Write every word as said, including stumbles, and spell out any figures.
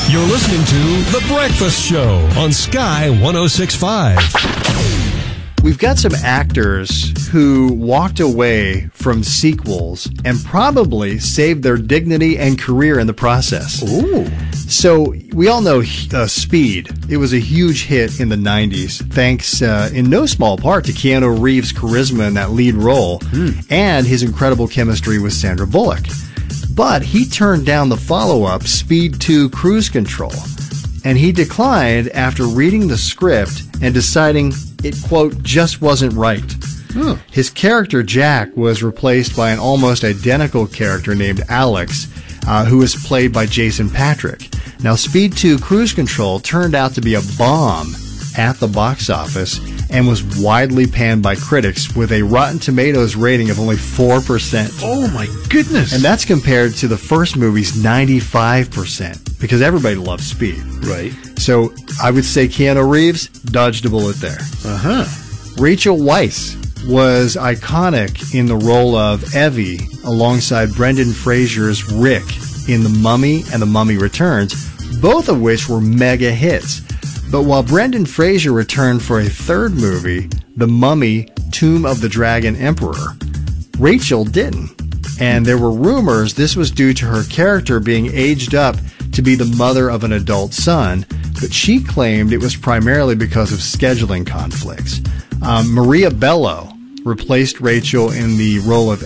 You're listening to The Breakfast Show on Sky one oh six point five. We've got some actors who walked away from sequels and probably saved their dignity and career in the process. Ooh. So we all know uh, Speed. It was a huge hit in the nineties, thanks uh, in no small part to Keanu Reeves' charisma in that lead role mm. and his incredible chemistry with Sandra Bullock. But he turned down the follow-up, Speed two Cruise Control, and he declined after reading the script and deciding it, quote, just wasn't right. Hmm. His character, Jack, was replaced by an almost identical character named Alex, uh, who was played by Jason Patric. Now, Speed two Cruise Control turned out to be a bomb at the box office and was widely panned by critics with a Rotten Tomatoes rating of only four percent. Oh, my goodness. And that's compared to the first movie's ninety-five percent, because everybody loves Speed. Right. So I would say Keanu Reeves dodged a bullet there. Uh-huh. Rachel Weisz was iconic in the role of Evie alongside Brendan Fraser's Rick in The Mummy and The Mummy Returns, both of which were mega hits. But while Brendan Fraser returned for a third movie, The Mummy, Tomb of the Dragon Emperor, Rachel didn't. And there were rumors this was due to her character being aged up to be the mother of an adult son, but she claimed it was primarily because of scheduling conflicts. Um, Maria Bello replaced Rachel in the role of